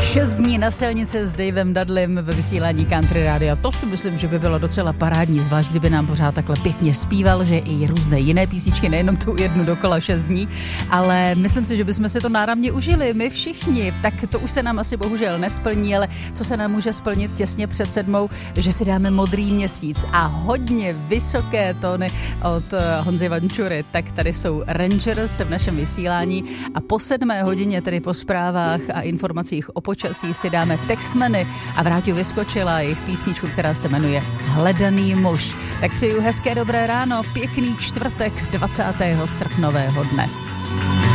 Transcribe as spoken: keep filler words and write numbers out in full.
Šest dní na silnici s Davem Dudleym ve vysílání Country Rádia. To si myslím, že by bylo docela parádní, zvlášť kdyby nám pořád takhle pěkně zpíval, že i různé jiné písničky, nejenom tu jednu dokola šest dní, ale myslím si, že bychom si to náramně užili, my všichni. Tak to už se nám asi bohužel nesplní, ale co se nám může splnit těsně před sedmou, že si dáme Modrý měsíc a hodně vysoké tóny od Honzy Vančury. Tak tady jsou Rangers v našem vysílání a po sedmé hodině, tedy po zprávách a informacích o počasí, si dáme Texmeny a v rádiu vyskočila jejich písničku, která se jmenuje Hledaný muž. Tak přeju hezké dobré ráno, pěkný čtvrtek dvacátého srpnového dne.